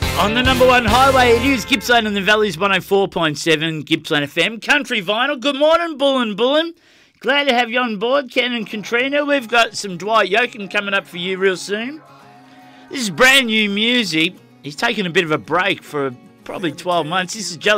On the number one highway, it is Gippsland and the Valleys 104.7, Gippsland FM. Country Vinyl. Good morning, Bullin. Glad to have you on board, Ken and Katrina. We've got some Dwight Yoakam coming up for you real soon. This is brand new music. He's taken a bit of a break for probably 12 months. This is Jelly